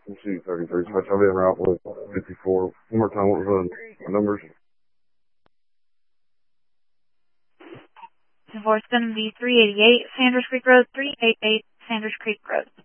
Let's see, 33. So I'll be en route with 54. One more time, what was the numbers? So it's going to be 388 Sanders Creek Road, 388 Sanders Creek Road.